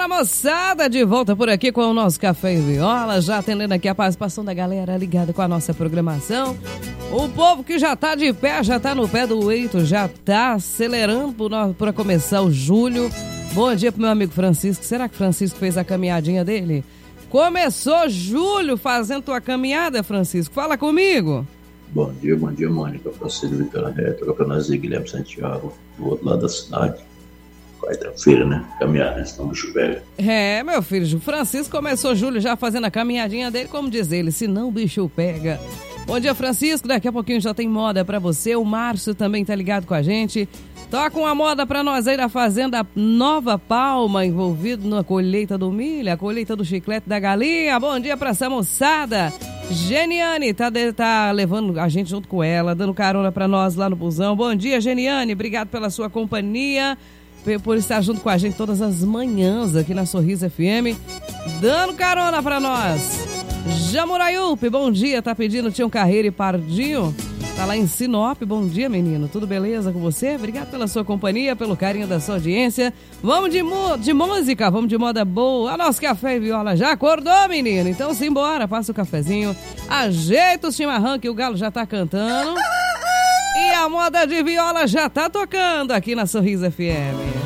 Fala, moçada, de volta por aqui com o nosso Café e Viola, já atendendo aqui a participação da galera ligada com a nossa programação. O povo que já tá de pé, já tá no pé do eito, já tá acelerando para começar o julho. Bom dia pro meu amigo Francisco. Será que Francisco fez a caminhadinha dele? Começou julho fazendo tua caminhada, Francisco? Fala comigo. Bom dia, Mônica. Francisco Vitória Reto, Campeonato Guilherme Santiago, do outro lado da cidade. Quarta-feira, né? Caminhada, senão bicho pega. É, meu filho, o Francisco começou julho já fazendo a caminhadinha dele, como diz ele, senão o bicho pega. Bom dia, Francisco. Daqui a pouquinho já tem moda pra você. O Márcio também tá ligado com a gente. Toca uma moda pra nós aí da Fazenda Nova Palma, envolvido na colheita do milho, a colheita do chiclete da galinha. Bom dia pra essa moçada. Geniane tá levando a gente junto com ela, dando carona pra nós lá no busão. Bom dia, Geniane. Obrigado pela sua companhia, por estar junto com a gente todas as manhãs aqui na Sorriso FM, dando carona pra nós. Jamuraiupe, bom dia, tá pedindo Tião Carreiro e Pardinho, tá lá em Sinop. Bom dia, menino, tudo beleza com você? Obrigado pela sua companhia, pelo carinho da sua audiência. Vamos de música, vamos de moda boa. A nosso Café e Viola já acordou, menino, então simbora, passa o cafezinho, ajeita o chimarrão que o galo já tá cantando e a moda de viola já tá tocando aqui na Sorriso FM.